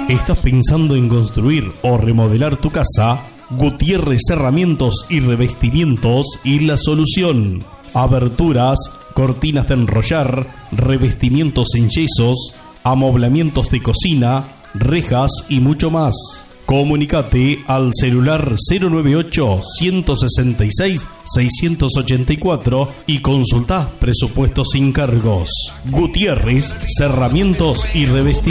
¿Estás pensando en construir o remodelar tu casa? Gutiérrez Cerramientos y Revestimientos y la solución. Aberturas, cortinas de enrollar, revestimientos en yesos, amoblamientos de cocina, rejas y mucho más. Comunicate al celular 098-166-684 y consulta presupuestos sin cargos. Gutiérrez Cerramientos y Revestimientos.